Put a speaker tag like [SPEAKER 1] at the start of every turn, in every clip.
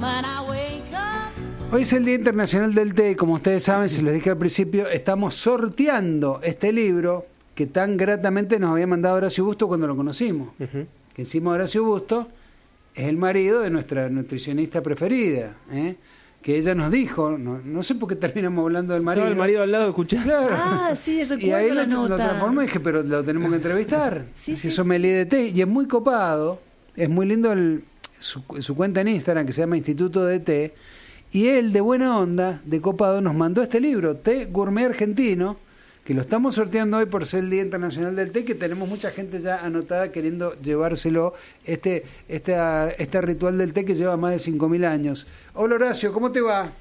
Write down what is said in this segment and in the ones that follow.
[SPEAKER 1] Hoy es el Día Internacional del Té y como ustedes saben, se los dije al principio, estamos sorteando este libro que tan gratamente nos había mandado Horacio Busto cuando lo conocimos. Que encima Horacio Busto es el marido de nuestra nutricionista preferida, que ella nos dijo, no sé por qué terminamos hablando del marido.
[SPEAKER 2] Estaba el marido al lado escuchando.
[SPEAKER 1] Claro.
[SPEAKER 3] Ah, sí, recuerdo
[SPEAKER 1] y ahí
[SPEAKER 3] la nota.
[SPEAKER 1] lo transformó y dije, pero lo tenemos que entrevistar.
[SPEAKER 3] Sí,
[SPEAKER 1] Si
[SPEAKER 3] sí,
[SPEAKER 1] sommelier de té. Y es muy copado, es muy lindo su cuenta en Instagram que se llama Instituto de Té. Y él, de buena onda, de copado, nos mandó este libro, Té Gourmet Argentino, que lo estamos sorteando hoy por ser el Día Internacional del Té, que tenemos mucha gente ya anotada queriendo llevárselo, este ritual del té que lleva más de 5.000 años. Hola Horacio, ¿cómo te va?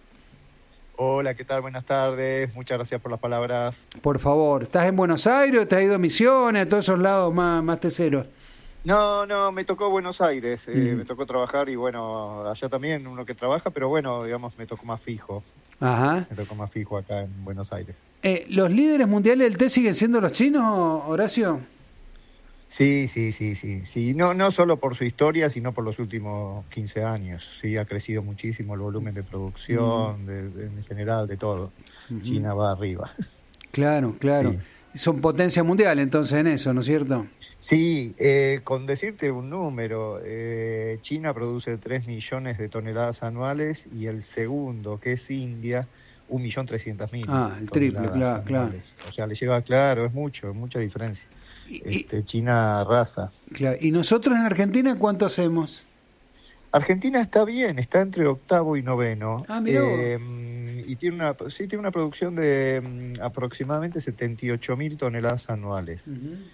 [SPEAKER 4] Hola, ¿qué tal? Buenas tardes, muchas gracias por las palabras.
[SPEAKER 1] Por favor, ¿estás en Buenos Aires? ¿Te has ido a Misiones, a todos esos lados más teseros?
[SPEAKER 4] No, me tocó Buenos Aires, me tocó trabajar y bueno, allá también uno que trabaja, pero bueno, digamos, me tocó más fijo. Ajá. Me tocó más fijo acá en Buenos Aires.
[SPEAKER 1] ¿Los líderes mundiales del té siguen siendo los chinos, Horacio?
[SPEAKER 4] Sí. No solo por su historia, sino por los últimos 15 años. Sí, ha crecido muchísimo el volumen de producción, en general, de todo. China va arriba. Claro.
[SPEAKER 1] Sí. Son potencia mundial entonces en eso, ¿no es cierto?
[SPEAKER 4] Sí, con decirte un número, China produce 3 millones de toneladas anuales y el segundo, que es India, 1.300.000.
[SPEAKER 1] Ah, el triple, claro.
[SPEAKER 4] O sea, le lleva, claro, es mucha diferencia. China arrasa.
[SPEAKER 1] Claro. ¿Y nosotros en Argentina cuánto hacemos?
[SPEAKER 4] Argentina está bien, está entre octavo y noveno.
[SPEAKER 1] Ah, mirá.
[SPEAKER 4] Y tiene una producción de aproximadamente 78.000 toneladas anuales.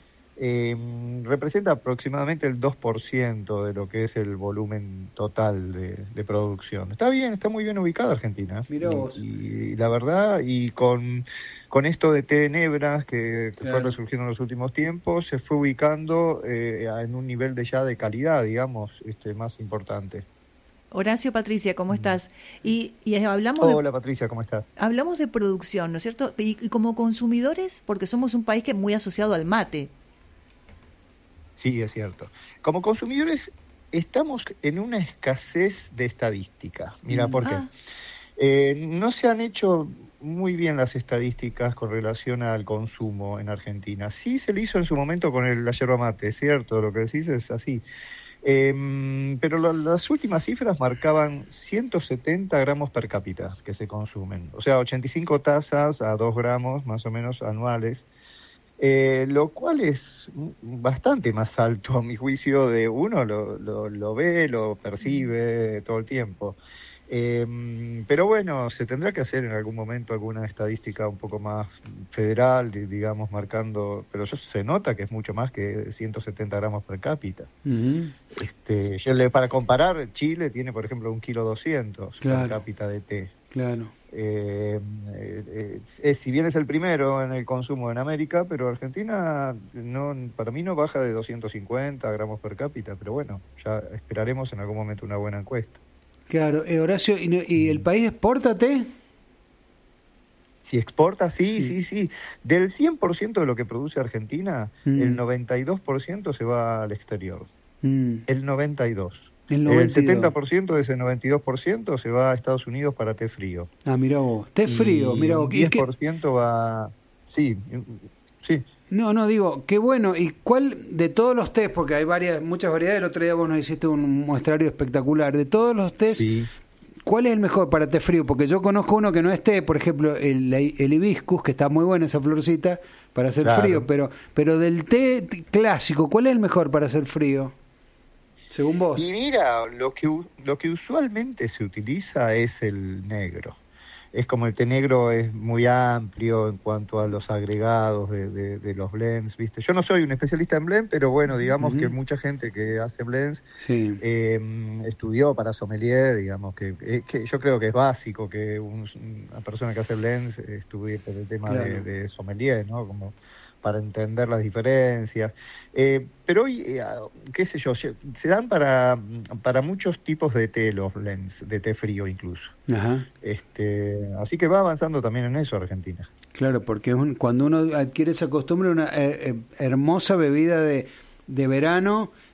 [SPEAKER 4] Representa aproximadamente el 2% de lo que es el volumen total de producción. Está bien, está muy bien ubicada Argentina.
[SPEAKER 1] Mirá vos.
[SPEAKER 4] Y la verdad, y con esto de té de nebras que fue resurgiendo en los últimos tiempos, se fue ubicando en un nivel de calidad, digamos, más importante.
[SPEAKER 3] Horacio, Patricia, ¿cómo estás? Y hablamos
[SPEAKER 4] Hola, Patricia, ¿cómo estás?
[SPEAKER 3] Hablamos de producción, ¿no es cierto? Y como consumidores, porque somos un país que es muy asociado al mate.
[SPEAKER 4] Sí, es cierto. Como consumidores estamos en una escasez de estadística. Mira, ¿por qué? No se han hecho muy bien las estadísticas con relación al consumo en Argentina. Sí se le hizo en su momento con la yerba mate, es cierto, lo que decís es así. Pero las últimas cifras marcaban 170 gramos per cápita que se consumen. O sea, 85 tazas a 2 gramos más o menos anuales. Lo cual es bastante más alto a mi juicio de uno lo ve, lo percibe todo el tiempo. Pero bueno, se tendrá que hacer en algún momento alguna estadística un poco más federal, digamos, marcando, pero se nota que es mucho más que 170 gramos per cápita. Para comparar, Chile tiene, por ejemplo, 1,2 kg per cápita de té.
[SPEAKER 1] Claro.
[SPEAKER 4] Si bien es el primero en el consumo en América, pero Argentina para mí no baja de 250 gramos per cápita, pero bueno, ya esperaremos en algún momento una buena encuesta.
[SPEAKER 1] Claro, Horacio, ¿y el país exporta té?
[SPEAKER 4] Si exporta, sí. Del 100% de lo que produce Argentina, el 92% se va al exterior. El 92%. El 70% de ese 92% se va a Estados Unidos para té frío.
[SPEAKER 1] Ah, mirá vos. Té frío, mirá vos.
[SPEAKER 4] El 10% va... Sí.
[SPEAKER 1] No, digo, qué bueno. ¿Y cuál de todos los tés? Porque hay muchas variedades. El otro día vos nos hiciste un muestrario espectacular. De todos los tés, ¿cuál es el mejor para té frío? Porque yo conozco uno que no es té, por ejemplo, el hibiscus, que está muy buena esa florcita para hacer frío. Pero del té clásico, ¿cuál es el mejor para hacer frío? Según vos.
[SPEAKER 4] Y mira, lo que usualmente se utiliza es el negro. Es como el té negro es muy amplio en cuanto a los agregados de los blends, ¿viste? Yo no soy un especialista en blend, pero bueno, digamos que mucha gente que hace blends estudió para sommelier, digamos que yo creo que es básico que una persona que hace blends estudie por el tema de sommelier, ¿no? Como para entender las diferencias. Pero hoy, qué sé yo, se dan para muchos tipos de té los blends, de té frío incluso. Ajá. Así que va avanzando también en eso Argentina.
[SPEAKER 1] Claro, porque cuando uno adquiere esa costumbre, una hermosa bebida de verano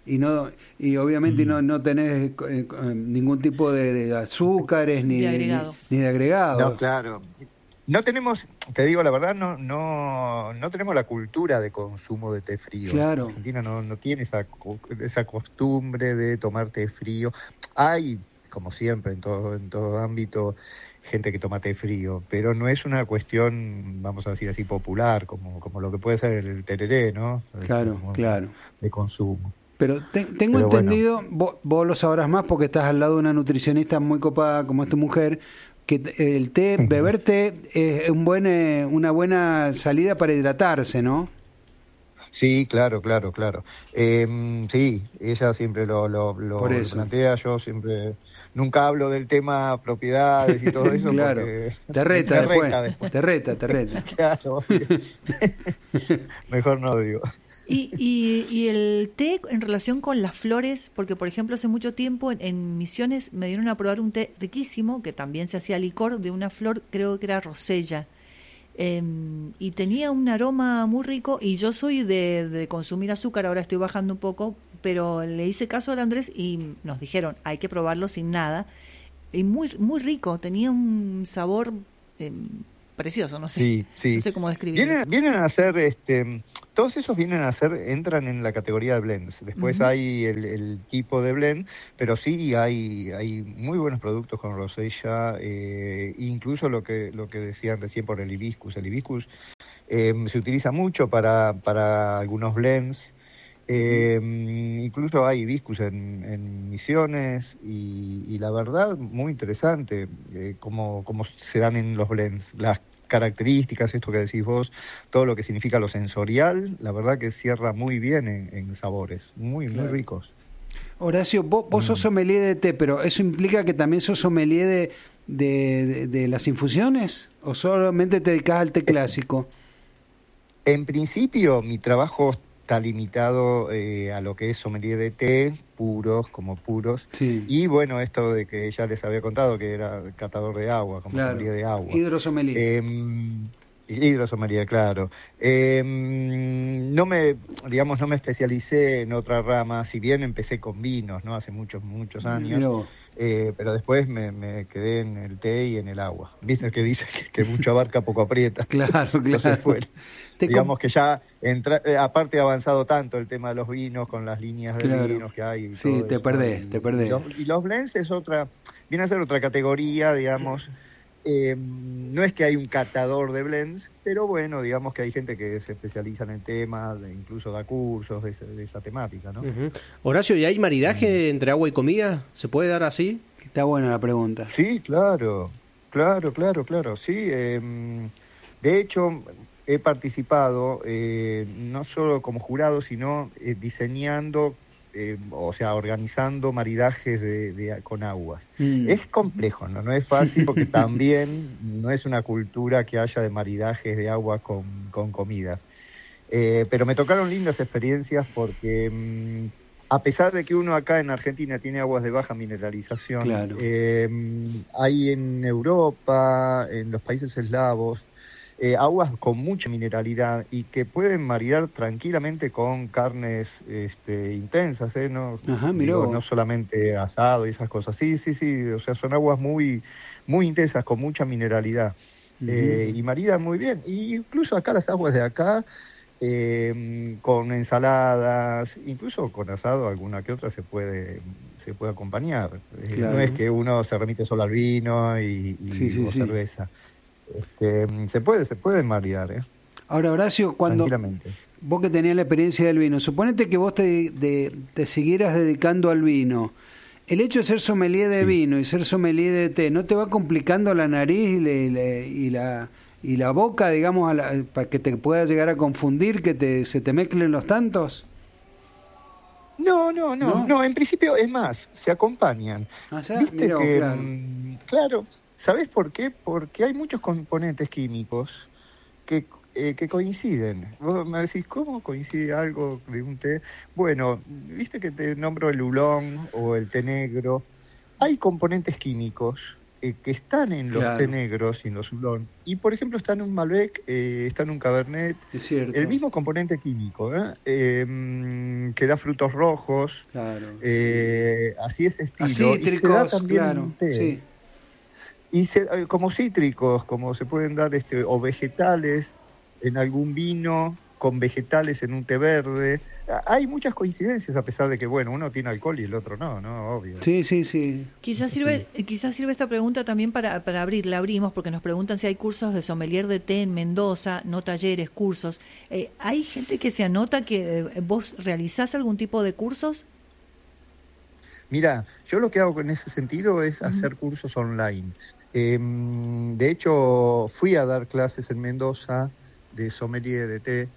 [SPEAKER 1] y obviamente no tenés ningún tipo de azúcares ni de agregado.
[SPEAKER 4] No, claro. No tenemos, te digo la verdad, no tenemos la cultura de consumo de té frío.
[SPEAKER 1] Claro.
[SPEAKER 4] Argentina no tiene esa costumbre de tomar té frío. Hay, como siempre, en todo ámbito, gente que toma té frío, pero no es una cuestión, vamos a decir así, popular, como lo que puede ser el tereré, ¿no?
[SPEAKER 1] Claro, claro.
[SPEAKER 4] De consumo.
[SPEAKER 1] Pero tengo entendido, bueno, vos lo sabrás más porque estás al lado de una nutricionista muy copada como es tu mujer, que el té, beber té es una buena salida para hidratarse, ¿no?
[SPEAKER 4] Sí, claro. Sí, ella siempre lo plantea, yo siempre nunca hablo del tema propiedades y todo eso.
[SPEAKER 1] Claro,
[SPEAKER 4] porque
[SPEAKER 1] te reta después. Te reta.
[SPEAKER 4] Claro, mejor no digo.
[SPEAKER 3] Y el té en relación con las flores, porque por ejemplo hace mucho tiempo en Misiones me dieron a probar un té riquísimo, que también se hacía licor, de una flor, creo que era rosella, y tenía un aroma muy rico, y yo soy de consumir azúcar, ahora estoy bajando un poco, pero le hice caso al Andrés y nos dijeron, hay que probarlo sin nada, y muy, muy rico, tenía un sabor precioso, no sé,
[SPEAKER 4] sí.
[SPEAKER 3] No sé cómo describirlo.
[SPEAKER 4] Vienen a ser, todos esos entran en la categoría de blends. Después hay el tipo de blend, pero sí hay muy buenos productos con rosella, incluso lo que decían recién por el hibiscus. El hibiscus se utiliza mucho para algunos blends. Incluso hay hibiscus en Misiones y la verdad muy interesante cómo se dan en los blends, las características, esto que decís vos, todo lo que significa lo sensorial, la verdad que cierra muy bien en sabores, muy ricos.
[SPEAKER 1] Horacio, vos sos sommelier de té, pero ¿eso implica que también sos sommelier de las infusiones o solamente te dedicás al té clásico?
[SPEAKER 4] En principio mi trabajo está limitado a lo que es sommelier de té, puros.
[SPEAKER 1] Sí.
[SPEAKER 4] Y bueno, esto de que ya les había contado, que era catador de agua, como sommelier de agua.
[SPEAKER 1] Hidrosommelier.
[SPEAKER 4] Hidrosommelier, claro. No me especialicé en otra rama, si bien empecé con vinos, ¿no? Hace muchos años. Pero después me quedé en el té y en el agua. ¿Viste que dice que mucho abarca, poco aprieta?
[SPEAKER 1] Claro.
[SPEAKER 4] Entonces, bueno, digamos que ya, aparte ha avanzado tanto el tema de los vinos, con las líneas de vinos que hay.
[SPEAKER 1] Sí, te perdés.
[SPEAKER 4] Y los blends viene a ser otra categoría, digamos. No es que hay un catador de blends, pero bueno, digamos que hay gente que se especializa en el tema, incluso da cursos de esa temática, ¿no?
[SPEAKER 2] Horacio, ¿y hay maridaje entre agua y comida? ¿Se puede dar así?
[SPEAKER 1] Está buena la pregunta.
[SPEAKER 4] Sí, claro, sí. De hecho, he participado no solo como jurado, sino diseñando, organizando maridajes con aguas. Es complejo, no es fácil, porque también no es una cultura que haya de maridajes de agua con comidas. Pero me tocaron lindas experiencias porque a pesar de que uno acá en Argentina tiene aguas de baja mineralización,
[SPEAKER 1] claro.
[SPEAKER 4] Hay en Europa, en los países eslavos, aguas con mucha mineralidad y que pueden maridar tranquilamente con carnes intensas, ¿no?
[SPEAKER 1] Ajá,
[SPEAKER 4] no solamente asado y esas cosas. Sí, o sea, son aguas muy, muy intensas, con mucha mineralidad. Y maridan muy bien. Y incluso acá las aguas de acá, con ensaladas, incluso con asado, alguna que otra se puede acompañar.
[SPEAKER 1] Claro.
[SPEAKER 4] No es que uno se remite solo al vino y cerveza. Se puede maridar,
[SPEAKER 1] Ahora, Horacio, cuando vos que tenías la experiencia del vino, suponete que vos te siguieras dedicando al vino, el hecho de ser sommelier de vino y ser sommelier de té, ¿no te va complicando la nariz y la boca, digamos, para que te pueda llegar a confundir, que se te mezclen los tantos?
[SPEAKER 4] No, en principio es más, se acompañan. ¿Viste que, claro, ¿sabés por qué? Porque hay muchos componentes químicos que coinciden. Vos me decís, ¿cómo coincide algo de un té? Bueno, ¿viste que te nombro el oolong o el té negro? Hay componentes químicos que están en los té negros y en los oolong. Y, por ejemplo, está en un Malbec, está en un Cabernet.
[SPEAKER 1] Es cierto.
[SPEAKER 4] El mismo componente químico, que da frutos rojos.
[SPEAKER 1] Claro.
[SPEAKER 4] Así es estilo.
[SPEAKER 1] Cítricos,
[SPEAKER 4] y se da también
[SPEAKER 1] claro.
[SPEAKER 4] en té.
[SPEAKER 1] Sí.
[SPEAKER 4] Y como cítricos, como se pueden dar o vegetales en algún vino, con vegetales en un té verde. Hay muchas coincidencias, a pesar de que, bueno, uno tiene alcohol y el otro no, obvio.
[SPEAKER 1] Sí, sí, sí.
[SPEAKER 3] Quizás sirve esta pregunta también la abrimos, porque nos preguntan si hay cursos de sommelier de té en Mendoza, no talleres, cursos. ¿Hay gente que se anota que vos realizás algún tipo de cursos?
[SPEAKER 4] Mira, yo lo que hago en ese sentido es hacer cursos online. De hecho, fui a dar clases en Mendoza de sommelier de té,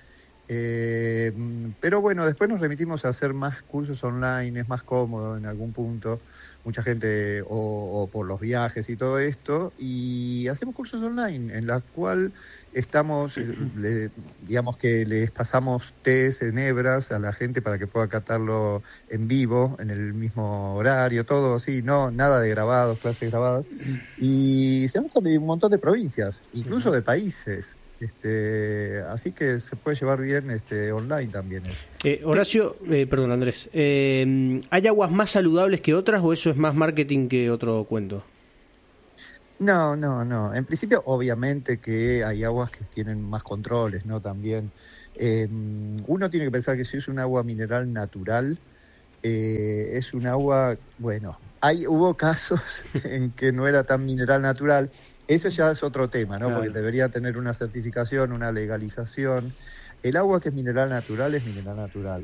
[SPEAKER 4] pero bueno, después nos remitimos a hacer más cursos online, es más cómodo en algún punto, mucha gente o por los viajes y todo esto, y hacemos cursos online en la cual estamos, digamos que les pasamos tés en hebras a la gente para que pueda catarlo en vivo, en el mismo horario, todo así, no nada de grabados, clases grabadas, y se buscan de un montón de provincias, incluso de países. Así que se puede llevar bien online también.
[SPEAKER 2] Horacio, perdón Andrés, ¿hay aguas más saludables que otras o eso es más marketing que otro cuento?
[SPEAKER 4] No. En principio, obviamente que hay aguas que tienen más controles, ¿no? También uno tiene que pensar que si es un agua mineral natural, es un agua, bueno, hubo casos en que no era tan mineral natural. Eso ya es otro tema, ¿no? Claro. Porque debería tener una certificación, una legalización. El agua que es mineral natural es mineral natural.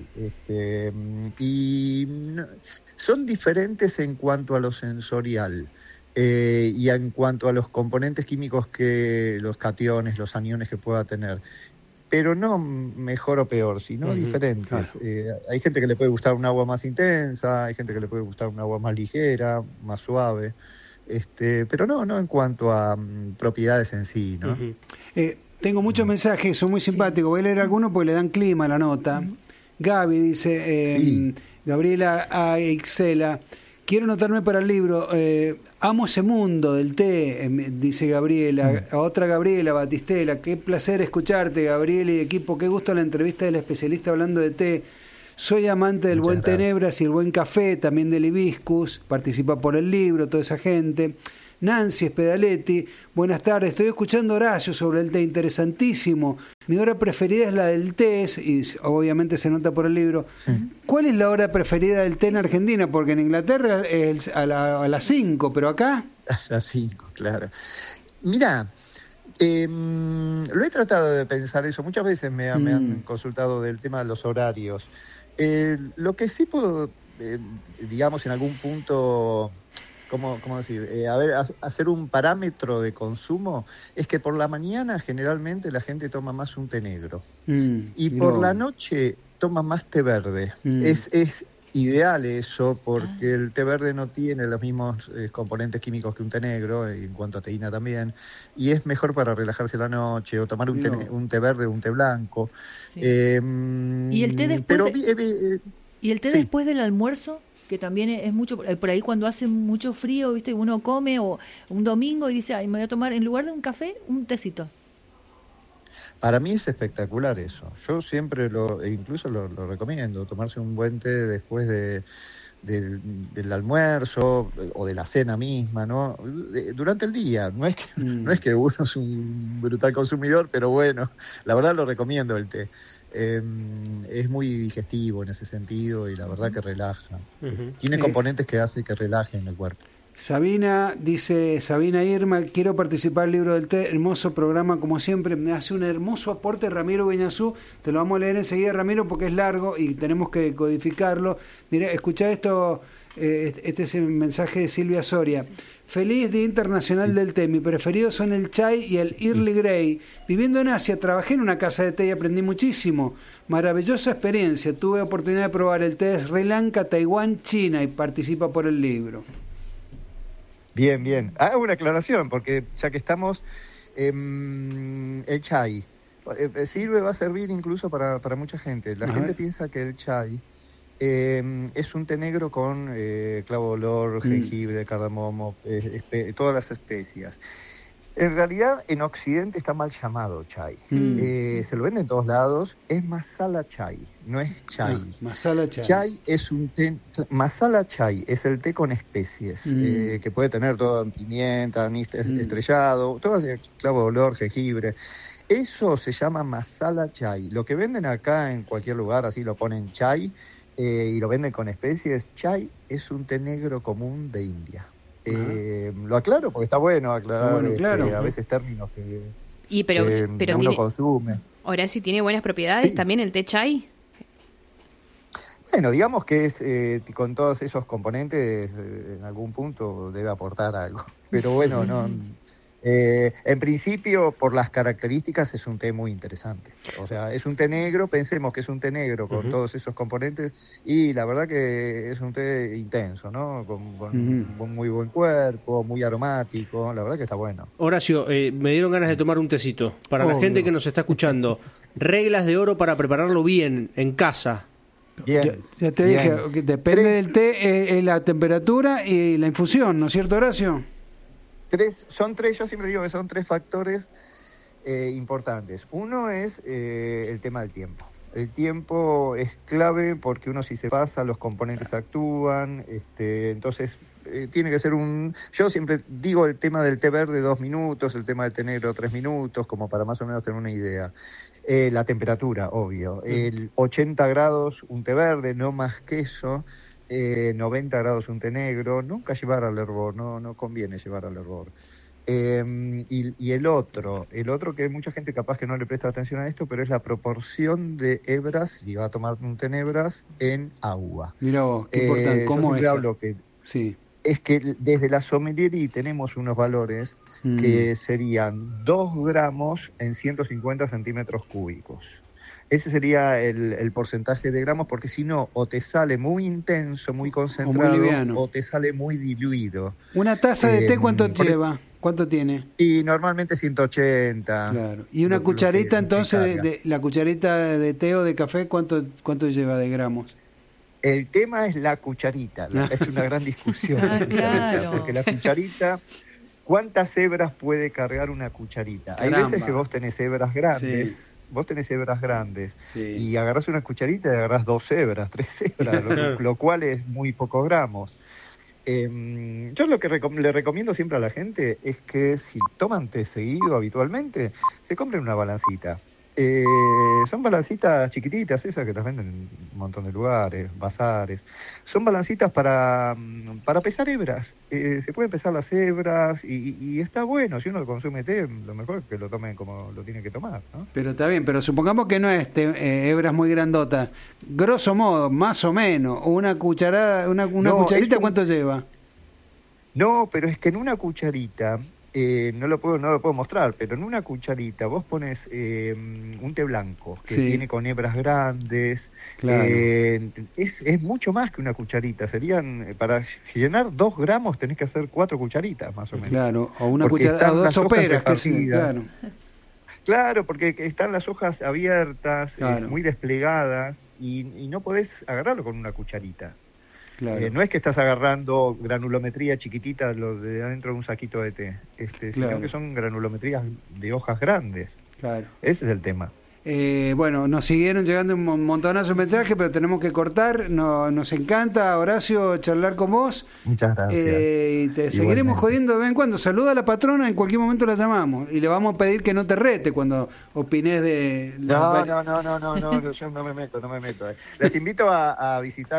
[SPEAKER 4] Y son diferentes en cuanto a lo sensorial y en cuanto a los componentes químicos los cationes, los aniones que pueda tener. Pero no mejor o peor, sino diferentes. Claro. Hay gente que le puede gustar un agua más intensa, hay gente que le puede gustar un agua más ligera, más suave. Pero no en cuanto a propiedades en sí, ¿no?
[SPEAKER 1] Tengo muchos mensajes, son muy simpáticos. Voy a leer algunos porque le dan clima a la nota. Gaby dice, Gabriela Aixela, quiero anotarme para el libro. Amo ese mundo del té, dice Gabriela. A otra Gabriela Batistela, qué placer escucharte, Gabriela y equipo. Qué gusto la entrevista del especialista hablando de té. Soy amante del buen tenebras y el buen café, también del hibiscus, participa por el libro, toda esa gente. Nancy Spedaletti, buenas tardes, estoy escuchando a Horacio sobre el té, interesantísimo. Mi hora preferida es la del té, y obviamente se nota por el libro. ¿Cuál es la hora preferida del té en Argentina? Porque en Inglaterra es a las 5, pero acá...
[SPEAKER 4] A las 5, claro. Mirá, lo he tratado de pensar eso, muchas veces me han consultado del tema de los horarios. Lo que sí puedo, digamos, en algún punto, ¿cómo decir? Hacer un parámetro de consumo es que por la mañana generalmente la gente toma más un té negro y por la noche toma más té verde. Es ideal eso porque el té verde no tiene los mismos componentes químicos que un té negro, en cuanto a teína también, y es mejor para relajarse la noche o tomar un té verde o un té blanco.
[SPEAKER 3] Sí. ¿Y el té después ¿y el té después del almuerzo? Que también es mucho, por ahí cuando hace mucho frío, ¿viste? Uno come o un domingo y dice, ay, me voy a tomar en lugar de un café, un tecito.
[SPEAKER 4] Para mí es espectacular eso. Yo siempre incluso lo recomiendo, tomarse un buen té después del almuerzo o de la cena misma, ¿no? Durante el día. No es que uno es un brutal consumidor, pero bueno, la verdad lo recomiendo el té. Es muy digestivo en ese sentido y la verdad que relaja. Tiene componentes que hace que relajen el cuerpo.
[SPEAKER 1] Sabina Irma, quiero participar del libro del té, hermoso programa como siempre, me hace un hermoso aporte Ramiro Beñazú, te lo vamos a leer enseguida Ramiro porque es largo y tenemos que codificarlo. Mira, escuchá esto, este es el mensaje de Silvia Soria. Feliz Día Internacional del Té, mi preferido son el chai y el Early Grey. Viviendo en Asia trabajé en una casa de té y aprendí muchísimo. Maravillosa experiencia, tuve oportunidad de probar el té de Sri Lanka, Taiwán, China y participa por el libro.
[SPEAKER 4] Bien. Hago una aclaración, porque ya que estamos, el chai va a servir incluso para mucha gente. La gente piensa que el chai Es un té negro con clavo de olor, jengibre, cardamomo, todas las especias. En realidad, en Occidente está mal llamado chai. Se lo vende en todos lados. Es masala chai, no es chai.
[SPEAKER 1] Masala chai.
[SPEAKER 4] Chai es un té. Masala chai es el té con especies, que puede tener todo pimienta, anís estrellado, todo así, clavo de olor, jengibre. Eso se llama masala chai. Lo que venden acá en cualquier lugar, así lo ponen chai, y lo venden con especies. Chai es un té negro común de India. Lo aclaro porque está bueno aclarar claro. A veces términos que
[SPEAKER 5] pero
[SPEAKER 4] uno
[SPEAKER 5] tiene,
[SPEAKER 4] consume.
[SPEAKER 5] Horacio, ¿tiene buenas propiedades también el té chai?
[SPEAKER 4] Bueno, digamos que es con todos esos componentes en algún punto debe aportar algo. Pero bueno, no. En principio, por las características, es un té muy interesante. O sea, es un té negro, pensemos que es un té negro con todos esos componentes, y la verdad que es un té intenso, ¿no? Con muy buen cuerpo, muy aromático, la verdad que está bueno.
[SPEAKER 2] Horacio, me dieron ganas de tomar un tecito. Para la gente que nos está escuchando, reglas de oro para prepararlo bien, en casa.
[SPEAKER 4] Bien,
[SPEAKER 1] ya te dije, que depende del té, la temperatura y la infusión, ¿no es cierto, Horacio?
[SPEAKER 4] Yo siempre digo que son tres factores importantes. Uno es el tema del tiempo. El tiempo es clave porque uno si se pasa, los componentes actúan, entonces tiene que ser yo siempre digo el tema del té verde 2 minutos, el tema del té negro 3 minutos, como para más o menos tener una idea. La temperatura, obvio. El 80 grados un té verde, no más que eso. 90 grados un té negro, nunca llevar al hervor, no conviene llevar al hervor. Y el otro que mucha gente capaz que no le presta atención a esto, pero es la proporción de hebras, si va a tomar un té en hebras, en agua.
[SPEAKER 1] Mira vos, qué importante, ¿cómo es?
[SPEAKER 4] Hablo que
[SPEAKER 1] sí.
[SPEAKER 4] Es que desde la sommelería tenemos unos valores que serían 2 gramos en 150 centímetros cúbicos. Ese sería el porcentaje de gramos, porque si no, o te sale muy intenso, muy concentrado, o te sale muy diluido.
[SPEAKER 1] ¿Una taza de té cuánto lleva? ¿Cuánto tiene?
[SPEAKER 4] Y normalmente 180.
[SPEAKER 1] Claro. ¿Y una cucharita entonces, la cucharita de té o de café, cuánto lleva de gramos?
[SPEAKER 4] El tema es la cucharita, es una gran discusión.
[SPEAKER 3] Claro.
[SPEAKER 4] Porque la cucharita, ¿cuántas hebras puede cargar una cucharita?
[SPEAKER 1] Caramba.
[SPEAKER 4] Hay veces que vos tenés hebras grandes.
[SPEAKER 1] Sí.
[SPEAKER 4] Vos tenés hebras grandes y agarrás una cucharita y agarrás 2 hebras, 3 hebras, lo cual es muy pocos gramos. Yo lo que le recomiendo siempre a la gente es que si toman té seguido habitualmente, se compren una balancita. Son balancitas chiquititas, esas que las venden en un montón de lugares, bazares. Son balancitas para pesar hebras. Se pueden pesar las hebras y está bueno. Si uno consume té, lo mejor es que lo tomen como lo tiene que tomar, ¿no?
[SPEAKER 1] Pero está bien, pero supongamos que no es hebras muy grandotas. Grosso modo, más o menos, una cucharada, una cucharita, ¿cuánto lleva?
[SPEAKER 4] No, pero es que en una cucharita... no lo puedo mostrar, pero en una cucharita vos pones un té blanco que tiene con hebras grandes.
[SPEAKER 1] Claro.
[SPEAKER 4] Es mucho más que una cucharita. Serían, para llenar 2 gramos tenés que hacer 4 cucharitas más o menos.
[SPEAKER 1] Claro, o una cucharada, o 2 soperas.
[SPEAKER 4] Claro, porque están las hojas abiertas, muy desplegadas, y no podés agarrarlo con una cucharita. Claro. No es que estás agarrando granulometría chiquitita lo de adentro de un saquito de té, sino que son granulometrías de hojas grandes.
[SPEAKER 1] Claro.
[SPEAKER 4] Ese es el tema.
[SPEAKER 1] Bueno, nos siguieron llegando un montonazo de mensajes, pero tenemos que cortar. Nos encanta, Horacio, charlar con vos.
[SPEAKER 4] Muchas gracias.
[SPEAKER 1] Y te seguiremos jodiendo de vez en cuando. Saluda a la patrona, en cualquier momento la llamamos. Y le vamos a pedir que no te rete cuando opines de...
[SPEAKER 4] No, yo no me meto. Les invito a visitar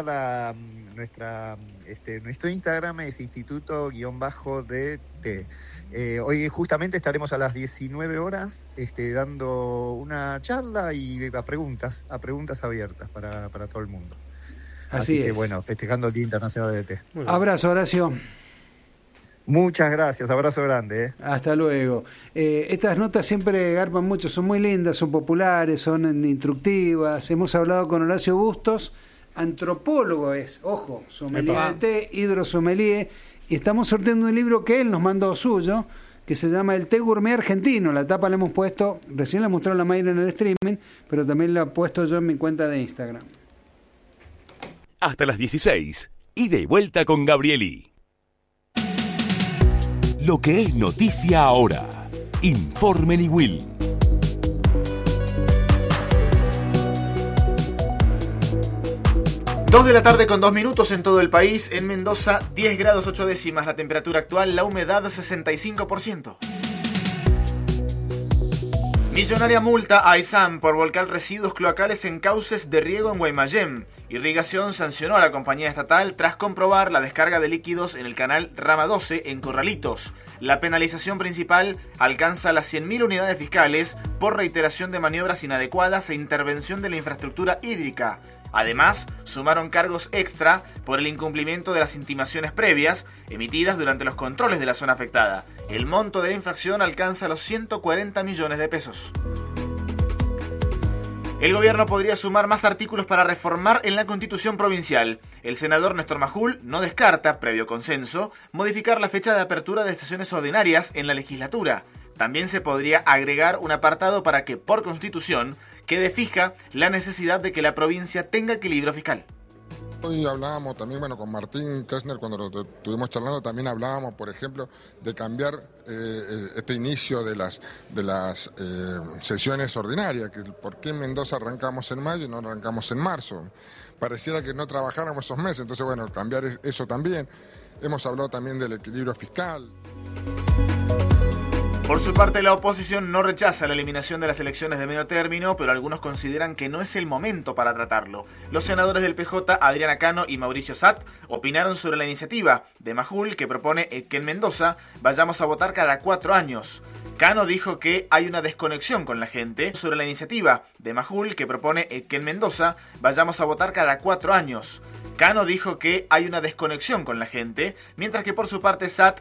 [SPEAKER 4] nuestro Instagram, es instituto_DT. Hoy justamente estaremos a las 19 horas dando una charla y a preguntas abiertas para todo el mundo. Así que bueno, festejando el Día Internacional del Té.
[SPEAKER 1] Abrazo, Horacio.
[SPEAKER 4] Muchas gracias, abrazo grande.
[SPEAKER 1] Hasta luego. Estas notas siempre garpan mucho, son muy lindas, son populares, son instructivas. Hemos hablado con Horacio Bustos, antropólogo ojo, sommelier de té, hidrosommelier. Y estamos sorteando un libro que él nos mandó suyo, que se llama El té gourmet argentino. La tapa la hemos puesto, recién la mostró la Mayra en el streaming, pero también la he puesto yo en mi cuenta de Instagram.
[SPEAKER 6] hasta las 16. Ida y vuelta con Gabrieli. Lo que es noticia ahora. Informe Niwil.
[SPEAKER 7] 2 de la tarde con 2 minutos en todo el país. En Mendoza, 10 grados 8 décimas la temperatura actual, la humedad 65%. Millonaria multa a Aysam por volcar residuos cloacales en cauces de riego en Guaymallén. Irrigación sancionó a la compañía estatal tras comprobar la descarga de líquidos en el canal Rama 12 en Corralitos. La penalización principal alcanza las 100.000 unidades fiscales por reiteración de maniobras inadecuadas e intervención de la infraestructura hídrica. Además, sumaron cargos extra por el incumplimiento de las intimaciones previas emitidas durante los controles de la zona afectada. El monto de la infracción alcanza los 140 millones de pesos. El gobierno podría sumar más artículos para reformar en la Constitución provincial. El senador Néstor Majul no descarta, previo consenso, modificar la fecha de apertura de sesiones ordinarias en la legislatura. También se podría agregar un apartado para que, por Constitución, quede fija la necesidad de que la provincia tenga equilibrio fiscal.
[SPEAKER 8] Hoy hablábamos también, con Martín Kirchner, cuando lo estuvimos charlando, también hablábamos, por ejemplo, de cambiar este inicio de las sesiones ordinarias, que por qué en Mendoza arrancamos en mayo y no arrancamos en marzo. Pareciera que no trabajáramos esos meses, entonces cambiar eso también. Hemos hablado también del equilibrio fiscal.
[SPEAKER 7] Por su parte, la oposición no rechaza la eliminación de las elecciones de medio término, pero algunos consideran que no es el momento para tratarlo. Los senadores del PJ, Adriana Cano y Mauricio Satt, opinaron sobre la iniciativa de Majul que propone que en Mendoza vayamos a votar cada 4 años. Cano dijo que hay una desconexión con la gente. Sobre la iniciativa de Majul que propone que en Mendoza vayamos a votar cada 4 años. Cano dijo que hay una desconexión con la gente, mientras que por su parte Satt